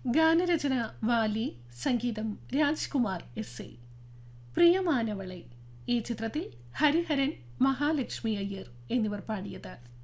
ഗാനരചന വാലി, സംഗീതം രാജ്കുമാർ എസ്. പ്രിയമാനവളെ ഈ ചിത്രത്തിൽ ഹരിഹരൻ, മഹാലക്ഷ്മി അയ്യർ എന്നിവർ പാടിയത്.